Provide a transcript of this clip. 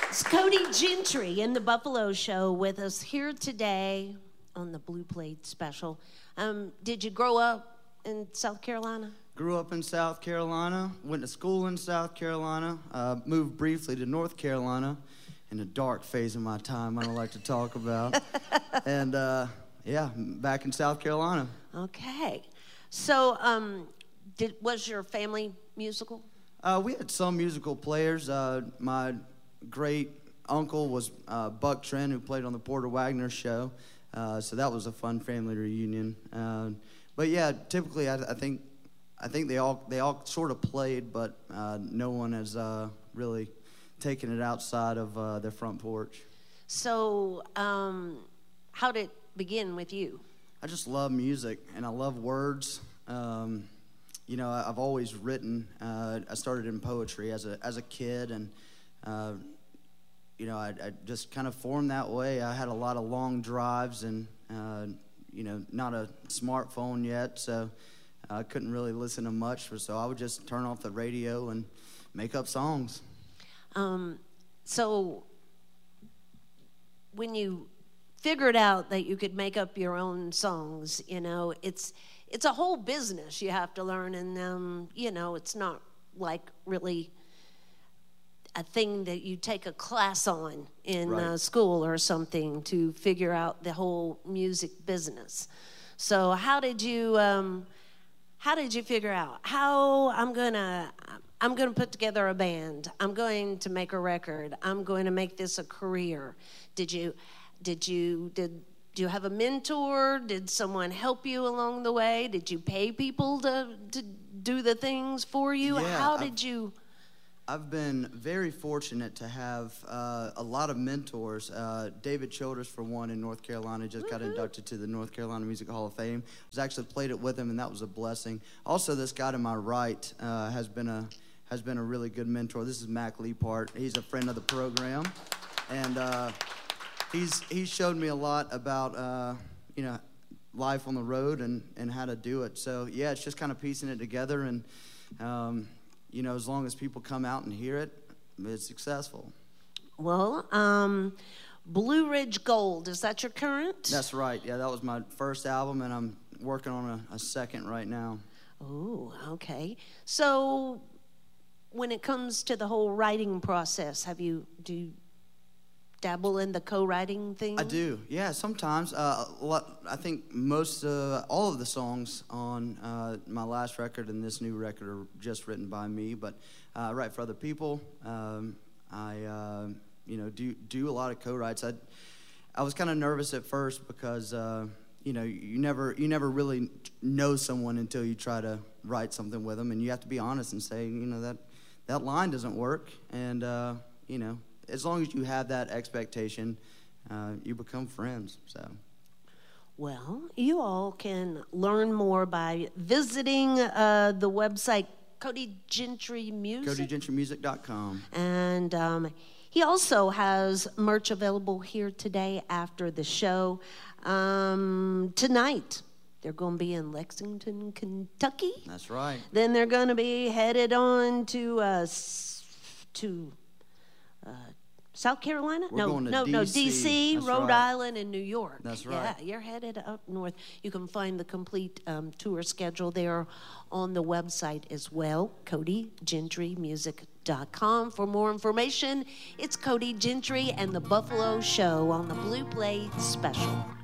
It's Cody Gentry in the Buffalo Show with us here today on the Blue Plate Special. Did you grow up in South Carolina? Grew up in South Carolina, went to school in South Carolina, moved briefly to North Carolina in a dark phase of my time I don't like to talk about. And yeah, back in South Carolina. Okay. So was your family musical? We had some musical players. My great uncle was Buck Trent, who played on the Porter Wagoner Show. So that was a fun family reunion. But yeah, typically I think they all sort of played, but no one has really taken it outside of their front porch. So how did it begin with you? I just love music and I love words. You know, I've always written. I started in poetry as a kid, and you know, I just kind of formed that way. I had a lot of long drives, and you know, not a smartphone yet, so I couldn't really listen to much. So I would just turn off the radio and make up songs. So when you figured out that you could make up your own songs, you know, it's a whole business you have to learn, and you know, it's not like really a thing that you take a class on in school or something to figure out the whole music business. So how did you figure out how I'm gonna put together a band, I'm going to make a record, I'm going to make this a career? Did you have a mentor? Did someone help you along the way? Did you pay people to do the things for you? Yeah, how did you? I've been very fortunate to have a lot of mentors. David Childers, for one, in North Carolina, just got inducted to the North Carolina Music Hall of Fame. I was actually played it with him, and that was a blessing. Also, this guy to my right has been a really good mentor. This is Mac Leapart. He's a friend of the program, and he's showed me a lot about you know, life on the road and how to do it. So yeah, it's just kind of piecing it together, and you know, as long as people come out and hear it, it's successful. Well, Blue Ridge Gold, is that your current? That's right. Yeah, that was my first album, and I'm working on a second right now. Oh, okay. So when it comes to the whole writing process, do you dabble in the co-writing thing? I do, yeah, sometimes. I think all of the songs on my last record and this new record are just written by me, but I write for other people. I you know, do a lot of co-writes. I was kind of nervous at first because you know, you never really know someone until you try to write something with them, and you have to be honest and say, you know, that line doesn't work, and you know, as long as you have that expectation, you become friends. So, well, you all can learn more by visiting the website Cody Gentry Music. CodyGentryMusic.com. And he also has merch available here today after the show. Tonight, they're going to be in Lexington, Kentucky. That's right. Then they're going to be headed on to South Carolina? We're going to D.C., Rhode Island, and New York. That's right. Yeah, you're headed up north. You can find the complete tour schedule there on the website as well, CodyGentryMusic.com. For more information, it's Cody Gentry and the Buffalo Show on the Blue Plate Special.